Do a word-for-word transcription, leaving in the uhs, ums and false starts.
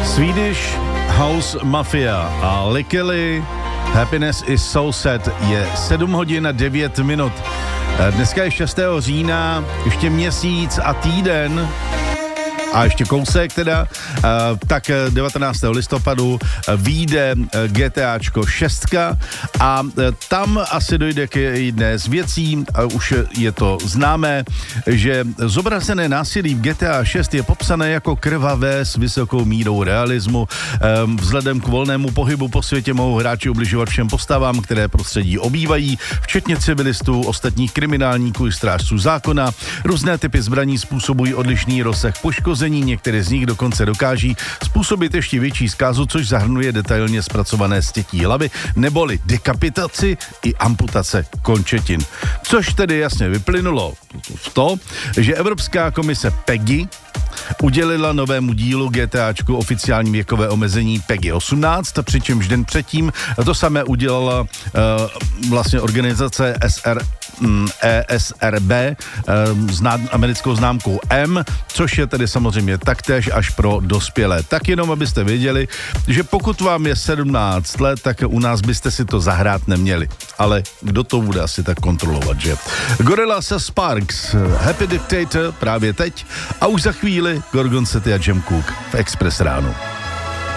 Swedish House Mafia a Likely, Happiness is so sad, je sedm hodin a devět minut. Dneska je šestého října, ještě měsíc a týden a ještě kousek teda, tak devatenáctého listopadu vyjde GTAčko šest a tam asi dojde k jedné z věcí, už je to známé, že zobrazené násilí v G T A šest je popsané jako krvavé s vysokou mírou realismu. Vzhledem k volnému pohybu po světě mohou hráči ubližovat všem postavám, které prostředí obývají, včetně civilistů, ostatních kriminálníků i strážců zákona. Různé typy zbraní způsobují odlišný rozsah poškození. Některé z nich dokonce dokáží způsobit ještě větší zkázu, což zahrnuje detailně zpracované stětí hlavy, neboli dekapitaci i amputace končetin. Což tedy jasně vyplynulo v to, že Evropská komise PEGI udělila novému dílu GTAčku oficiální věkové omezení PEGI osmnáct, přičemž den předtím to samé udělala uh, vlastně organizace S R, um, E S R B uh, s ná, americkou známkou M, což je tedy samozřejmě taktéž až pro dospělé. Tak jenom, abyste věděli, že pokud vám je sedmnáct let, tak u nás byste si to zahrát neměli. Ale kdo to bude asi tak kontrolovat, že? Gorillaz a Sparks, Happy Dictator právě teď a už za chvíli Gorgon City a Jam Cook v Express ráno.